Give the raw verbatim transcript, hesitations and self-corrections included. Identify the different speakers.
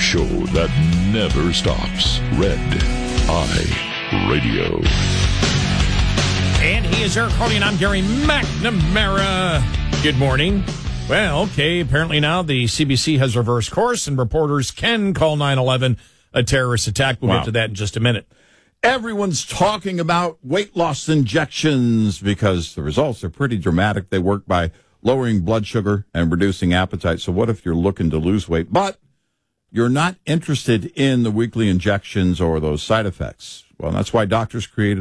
Speaker 1: show that never stops. Red Eye Radio.
Speaker 2: And he is Eric Harley, and I'm Gary McNamara. Good morning. Well, okay, apparently now the C B C has reversed course, and reporters can call nine eleven a terrorist attack. We'll
Speaker 3: Wow.
Speaker 2: get to that in just a minute.
Speaker 3: Everyone's talking about weight loss injections because the results are pretty dramatic. They work by lowering blood sugar and reducing appetite. So what if you're looking to lose weight, but you're not interested in the weekly injections or those side effects? Well, that's why doctors created